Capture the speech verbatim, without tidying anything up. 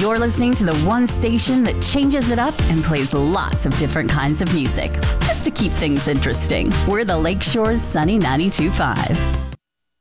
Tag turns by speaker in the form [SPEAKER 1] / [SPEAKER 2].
[SPEAKER 1] You're listening to the one station that changes it up and plays lots of different kinds of music, just to keep things interesting. We're the Lakeshore's Sunny ninety-two point five.